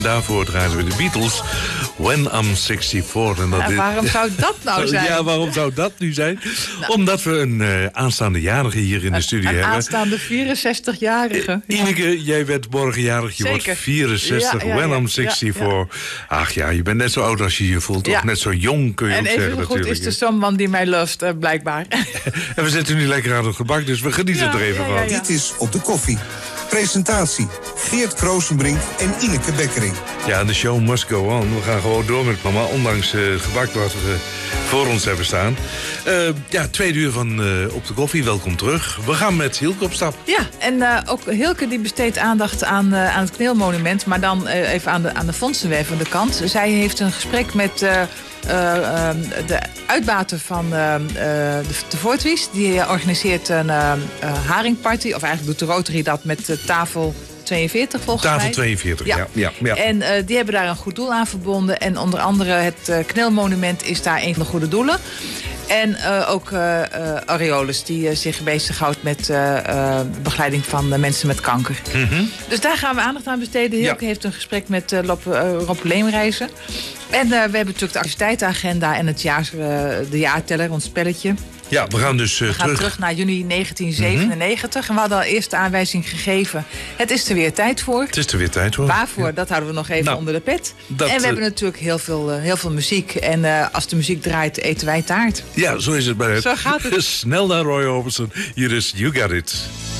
Daarvoor draaiden we de Beatles, When I'm 64. En dat waarom zou dat nou zijn? Ja, waarom zou dat nu zijn? Nou. Omdat we een aanstaande jarige hier in de studio hebben. Een aanstaande 64-jarige. Ineke, jij bent morgen jarig, je wordt 64, When I'm 64. Ja. Ach ja, je bent net zo oud als je je voelt, toch? Net zo jong kun je ook zeggen natuurlijk. En even goed is de someone die mij lust, blijkbaar. En we zitten nu lekker aan het gebak, dus we genieten er even van. Dit is Op de Koffie. Presentatie Geert Kroosenbrink en Ineke Bekkering. Ja, de show must go on. We gaan gewoon door met mama, ondanks het gebak wat we voor ons hebben staan. 2 uur van Op de Koffie, welkom terug. We gaan met Hilke op stap. Ja, en ook Hilke die besteedt aandacht aan het Kneelmonument, maar dan even aan de fondsenwervende kant. Zij heeft een gesprek met de uitbater van de Voortwies. Die organiseert een haringparty, of eigenlijk doet de Rotary dat met tafel 42 volgens mij. Tafel 42, ja. En die hebben daar een goed doel aan verbonden. En onder andere het Knelmonument is daar een van de goede doelen. En ook Aureolus, die zich bezighoudt met begeleiding van mensen met kanker. Mm-hmm. Dus daar gaan we aandacht aan besteden. Hilke heeft een gesprek met Rob Leemreizen. En we hebben natuurlijk de activiteitenagenda en de jaarteller, ons spelletje. Ja, we gaan dus we gaan terug naar juni 1997. Mm-hmm. En we hadden al eerst de aanwijzing gegeven. Het is er weer tijd voor. Het is er weer tijd voor. Waarvoor? Dat houden we nog even onder de pet. En we hebben natuurlijk heel veel muziek. En als de muziek draait, eten wij taart. Ja, zo is het bij het. Zo gaat het. Snel naar Roy Orbison. Hier is You Got It.